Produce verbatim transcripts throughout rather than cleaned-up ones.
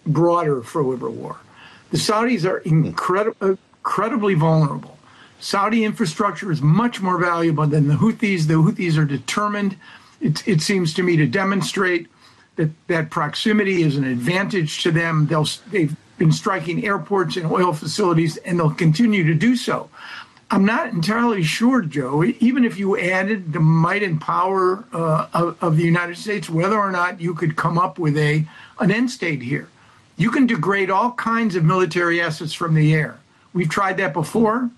broader for liver war. The Saudis are incredi- incredibly vulnerable. Saudi infrastructure is much more valuable than the Houthis. The Houthis are determined, it, it seems to me, to demonstrate that that proximity is an advantage to them. They'll, they've been striking airports and oil facilities, and they'll continue to do so. I'm not entirely sure, Joe, even if you added the might and power uh, of, of the United States, whether or not you could come up with a an end state here. You can degrade all kinds of military assets from the air. We've tried that before.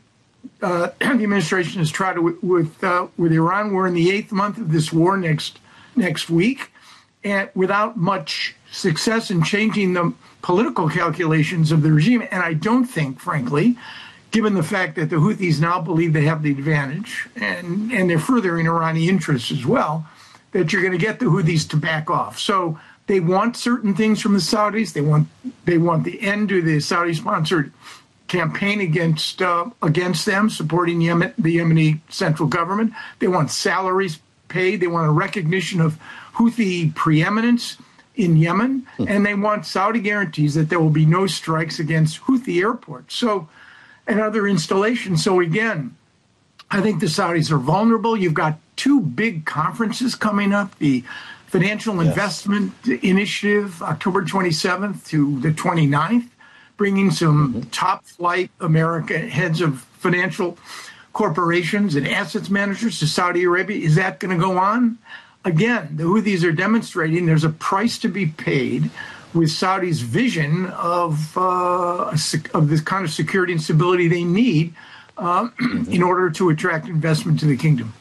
Uh, the administration has tried it with uh, with Iran. We're in the eighth month of this war next next week, and without much success in changing the political calculations of the regime. And I don't think, frankly, given the fact that the Houthis now believe they have the advantage, and, and they're furthering Iranian interests as well, that you're going to get the Houthis to back off. So they want certain things from the Saudis. They want they want the end to the Saudi-sponsored campaign against uh, against them, supporting Yemen, the Yemeni central government. They want salaries paid. They want a recognition of Houthi preeminence in Yemen, hmm. and they want Saudi guarantees that there will be no strikes against Houthi airports. So, and other installations. So again, I think the Saudis are vulnerable. You've got two big conferences coming up: the Financial yes. Investment Initiative, October twenty-seventh to the twenty-ninth, bringing some mm-hmm. top-flight American heads of financial corporations and assets managers to Saudi Arabia. Is that going to go on? Again, the Houthis are demonstrating there's a price to be paid with Saudi's vision of uh, of this kind of security and stability they need uh, mm-hmm. in order to attract investment to the kingdom.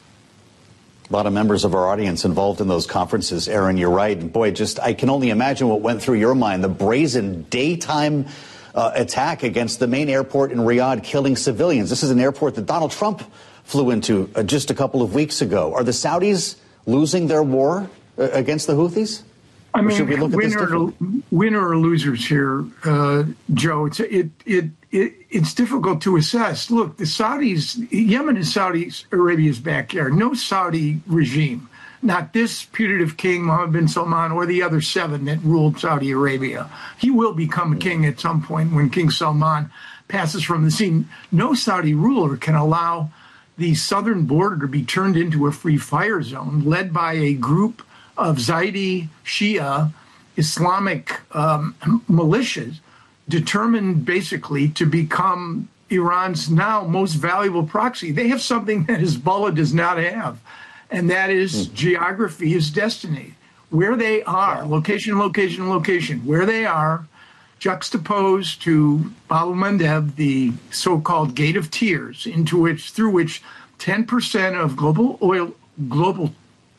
A lot of members of our audience involved in those conferences. Aaron, you're right. And boy, just I can only imagine what went through your mind. The brazen daytime uh, attack against the main airport in Riyadh, killing civilians. This is an airport that Donald Trump flew into uh, just a couple of weeks ago. Are the Saudis losing their war uh, against the Houthis? I mean, winner or, winner or losers here, uh, Joe. It's it, it it it's difficult to assess. Look, the Saudis, Yemen is Saudi Arabia's backyard. No Saudi regime, not this putative king Mohammed bin Salman or the other seven that ruled Saudi Arabia. He will become a king at some point when King Salman passes from the scene. No Saudi ruler can allow the southern border to be turned into a free fire zone led by a group of Zaidi Shia Islamic um, militias determined basically to become Iran's now most valuable proxy. They have something that Hezbollah does not have, and that is mm. geography is destiny. Where they are, wow. location, location, location, where they are, juxtaposed to Bab el-Mandeb, the so-called Gate of Tears, into which through which ten percent of global oil, global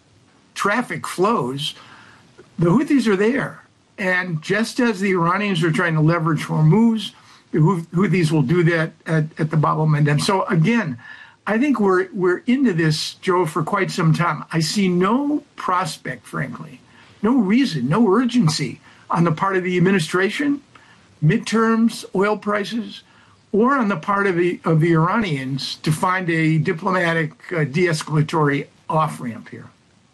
traffic flows, the Houthis are there. And just as the Iranians are trying to leverage Hormuz, the Houthis will do that at, at the Bab el-Mandeb. So again, I think we're we're into this, Joe, for quite some time. I see no prospect, frankly, no reason, no urgency on the part of the administration, midterms, oil prices, or on the part of the of the Iranians to find a diplomatic uh, de-escalatory off-ramp here.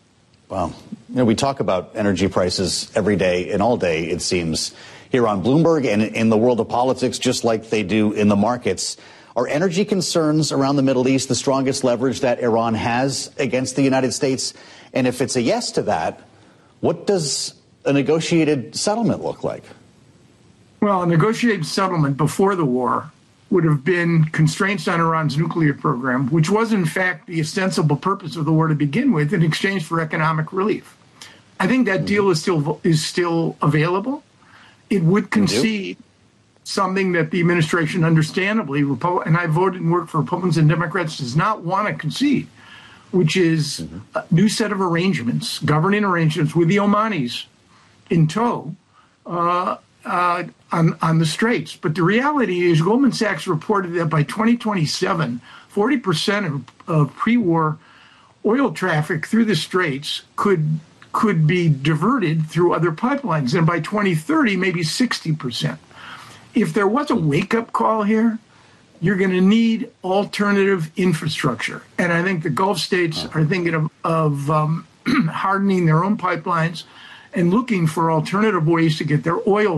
Wow. You know, we talk about energy prices every day and all day, it seems, here on Bloomberg and in the world of politics, just like they do in the markets. Are energy concerns around the Middle East the strongest leverage that Iran has against the United States? And if it's a yes to that, what does a negotiated settlement look like? Well, a negotiated settlement before the war would have been constraints on Iran's nuclear program, which was, in fact, the ostensible purpose of the war to begin with, in exchange for economic relief. I think that deal is still is still available. It would concede something that the administration, understandably, and I voted and worked for Republicans and Democrats, does not want to concede, which is mm-hmm. a new set of arrangements, governing arrangements with the Omanis in tow, uh, Uh, on, on the Straits. But the reality is Goldman Sachs reported that by twenty twenty-seven, forty percent of, of pre-war oil traffic through the Straits could could be diverted through other pipelines. And by twenty thirty, maybe sixty percent. If there was a wake-up call here, you're going to need alternative infrastructure. And I think the Gulf states are thinking of, of um, hardening their own pipelines and looking for alternative ways to get their oil